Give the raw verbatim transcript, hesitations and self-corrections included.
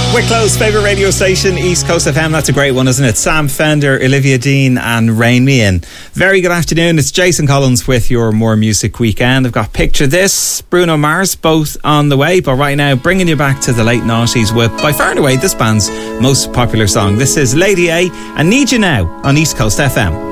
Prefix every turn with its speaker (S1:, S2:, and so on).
S1: Wicklow's favourite radio station, East Coast F M. That's a great one, isn't it? Sam Fender, Olivia Dean and Rain Me In. Very good afternoon. It's Jason Collins with your More Music Weekend. I've got Picture This, Bruno Mars, both on the way. But right now, bringing you back to the late noughties with, by far and away, this band's most popular song. This is Lady A and Need You Now on East Coast F M.